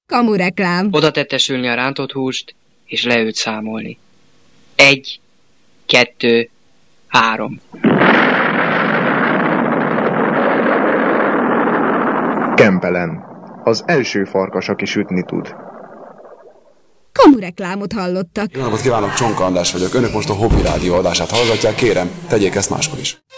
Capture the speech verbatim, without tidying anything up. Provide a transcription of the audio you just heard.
Kamureklám. Oda tettesülni a rántott húst, és leült számolni. Egy, kettő, három. Kempelen. Az első farkas, aki sütni tud. Kamureklámot hallottak. Jó napot kívánok, Csonka András vagyok. Önök most a Hobby Rádió adását hallgatják. Kérem, tegyék ezt máskor is.